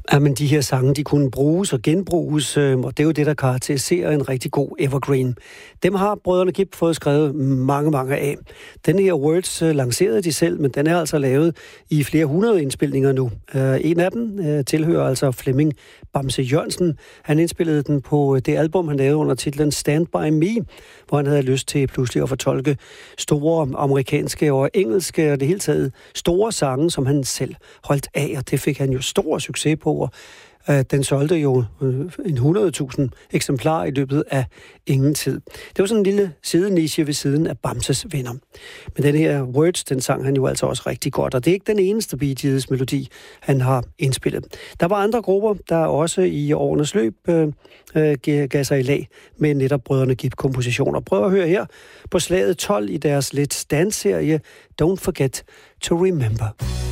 Ja, men de her sange, de kunne bruges og genbruges, og det er jo det, der karakteriserer en rigtig god evergreen. Dem har brødrene Gibb fået skrevet mange af. Den her Words lancerede de selv, men den er altså lavet i flere hundrede indspilninger nu. En af dem tilhører altså Flemming Bamse Jørgensen. Han indspillede den på det album, han lavede under titlen Stand By Me, hvor han havde lyst til pludselig at fortolke store amerikanske og engelske og det hele taget store sange, som han selv holdt af, og det fik han jo stor succes på. Den solgte jo 100.000 eksemplarer i løbet af ingen tid. Det var sådan en lille sideniche ved siden af Bamses Venner. Men den her Words, den sang han jo altså også rigtig godt, og det er ikke den eneste Bee Gees melodi, han har indspillet. Der var andre grupper, der også i årenes løb gav sig i lag med netop brødrene Gibb-kompositioner. Prøv at høre her på slaget 12 i deres Let's Dance-serie Don't Forget to Remember.